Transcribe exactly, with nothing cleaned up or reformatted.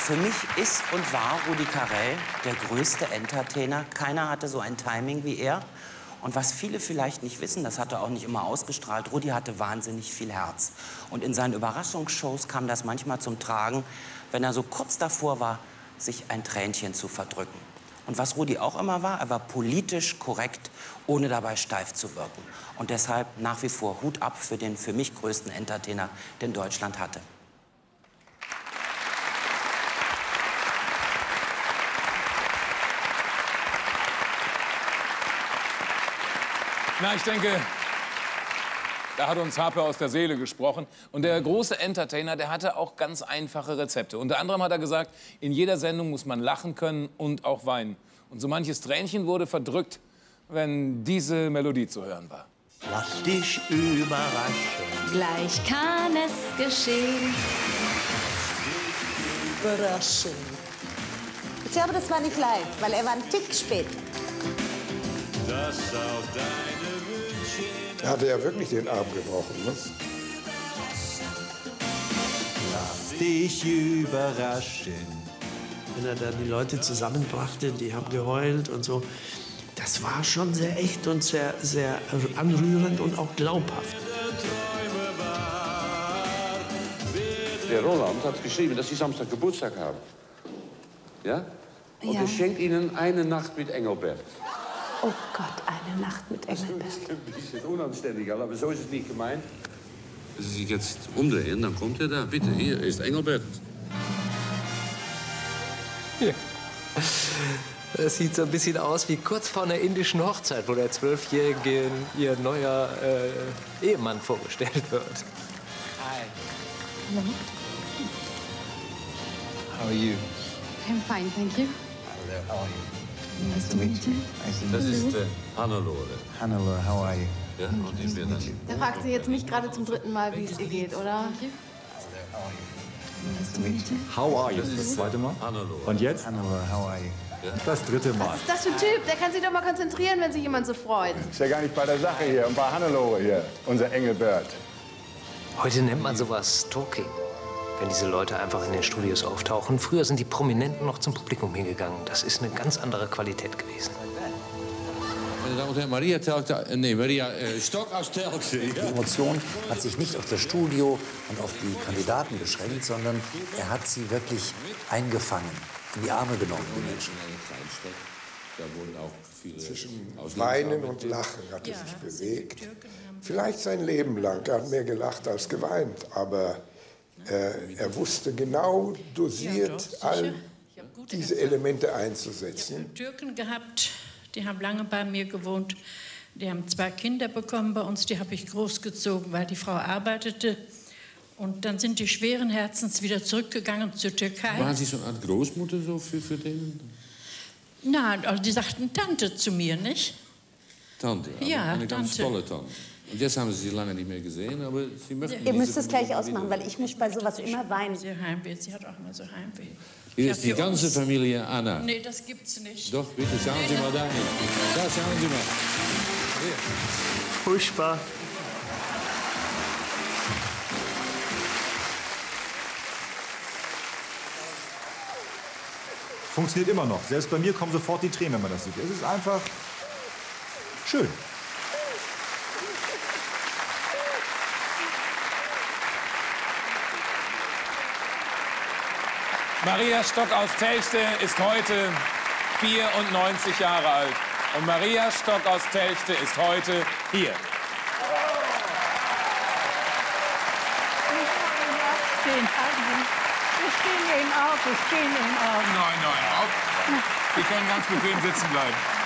Für mich ist und war Rudi Carrell der größte Entertainer. Keiner hatte so ein Timing wie er. Und was viele vielleicht nicht wissen, das hat er auch nicht immer ausgestrahlt, Rudi hatte wahnsinnig viel Herz. Und in seinen Überraschungsshows kam das manchmal zum Tragen, wenn er so kurz davor war, sich ein Tränchen zu verdrücken. Und was Rudi auch immer war, er war politisch korrekt, ohne dabei steif zu wirken. Und deshalb nach wie vor Hut ab für den für mich größten Entertainer, den Deutschland hatte. Na, ich denke, da hat uns Harpe aus der Seele gesprochen. Und der große Entertainer, der hatte auch ganz einfache Rezepte. Unter anderem hat er gesagt, in jeder Sendung muss man lachen können und auch weinen. Und so manches Tränchen wurde verdrückt, wenn diese Melodie zu hören war. Lass dich überraschen. Gleich kann es geschehen. Überraschen. Ich glaube, das war nicht live, weil er war ein Tick spät. Das auf deine Wünsche. Er hatte ja wirklich den Arm gebrochen, ne? Lass dich überraschen. Wenn er dann die Leute zusammenbrachte, die haben geheult und so. Das war schon sehr echt und sehr, sehr anrührend und auch glaubhaft. Der Roland hat geschrieben, dass Sie Samstag Geburtstag haben. Ja? Und Ja. er schenkt Ihnen eine Nacht mit Engelbert. Oh Gott, eine Nacht mit Engelbert. Das ist ein bisschen unanständig, aber so ist es nicht gemeint. Wenn Sie sich jetzt umdrehen, dann kommt er da. Bitte, hier ist Engelbert. Ja. Das sieht so ein bisschen aus wie kurz vor einer indischen Hochzeit, wo der Zwölfjährige ihr neuer äh, Ehemann vorgestellt wird. Hi. Hello. How are you? I'm fine, thank you. Hello, how are you? Nice to meet you. Das ist äh, Hannelore. Hannelore, how are you? Ja, und ich bin dann. Da fragt sie jetzt nicht gerade zum dritten Mal, wie es ihr geht, oder? How are you? Das ist das zweite Mal. Hannelore. Und jetzt? Hannelore, how are you? Das dritte Mal. Was ist das für ein Typ? Der kann sich doch mal konzentrieren, wenn sich jemand so freut. Ist ja gar nicht bei der Sache hier und bei Hannelore hier, unser Engelbert. Heute nennt man sowas Stalking, wenn diese Leute einfach in den Studios auftauchen. Früher sind die Prominenten noch zum Publikum hingegangen. Das ist eine ganz andere Qualität gewesen. Meine Damen und Herren, Maria, Telgte, nee, Maria äh, Stock aus Telgte. Die Emotion hat sich nicht auf das Studio und auf die Kandidaten beschränkt, sondern er hat sie wirklich eingefangen, in die Arme genommen, die Menschen. Zwischen Weinen und Lachen hat er sich bewegt. Vielleicht sein Leben lang. Er hat mehr gelacht als geweint. Aber äh, er wusste genau dosiert all diese Elemente einzusetzen. Ich habe Türken gehabt, die haben lange bei mir gewohnt. Die haben zwei Kinder bekommen bei uns, die habe ich großgezogen, weil die Frau arbeitete. Und dann sind die schweren Herzens wieder zurückgegangen zur Türkei. Waren Sie so eine Art Großmutter so für, für den? Nein, also die sagten Tante zu mir, nicht? Tante, aber Ja, eine ganz Tante. tolle Tante. Und jetzt haben Sie sie lange nicht mehr gesehen, aber Sie möchten... Ihr müsst es gleich ausmachen, weil ich muss bei sowas immer weinen. Sie Heimweh, sie hat auch immer so Heimweh. Hier Ja, ist die für ganze uns. Familie Anna. Nee, das gibt's nicht. Doch, bitte, schauen Sie mal dahin. Da, schauen Sie mal. Hier. Furchtbar. Funktioniert immer noch. Selbst bei mir kommen sofort die Tränen, wenn man das sieht. Es ist einfach schön. Maria Stock aus Telchte ist heute vierundneunzig Jahre alt. Und Maria Stock aus Telchte ist heute hier. Wir stehen Ihnen auf, wir stehen Ihnen auf. Nein, nein, auf. Sie können ganz bequem sitzen bleiben.